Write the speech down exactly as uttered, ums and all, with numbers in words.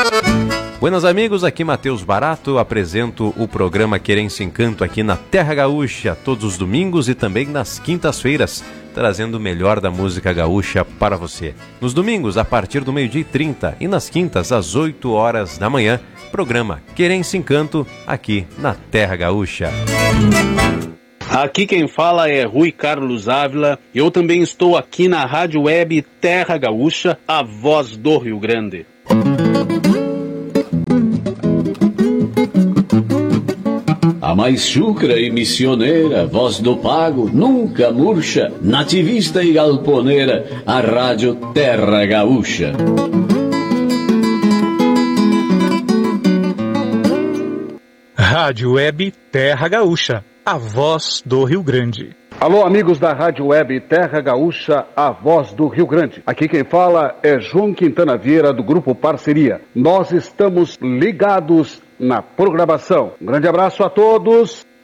Buenas amigos, aqui Matheus Barato, apresento o programa Querência Encanto aqui na Terra Gaúcha, todos os domingos e também nas quintas-feiras, trazendo o melhor da música gaúcha para você. Nos domingos, a partir do meio-dia e trinta e nas quintas, às oito horas da manhã, programa Querência Encanto aqui na Terra Gaúcha. Aqui quem fala é Rui Carlos Ávila. Eu também estou aqui na Rádio Web Terra Gaúcha, a voz do Rio Grande. A mais chucra e missioneira, voz do pago, nunca murcha, nativista e galponeira, a Rádio Terra Gaúcha. Rádio Web Terra Gaúcha, a voz do Rio Grande. Alô, amigos da Rádio Web Terra Gaúcha, a voz do Rio Grande. Aqui quem fala é João Quintana Vieira, do Grupo Parceria. Nós estamos ligados na programação. Um grande abraço a todos.